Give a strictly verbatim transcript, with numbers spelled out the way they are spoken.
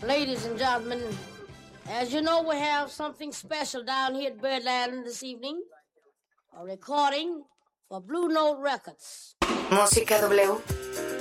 Ladies and gentlemen, as you know, we have something special down here at Birdland this evening. A recording for Blue Note Records. Música W.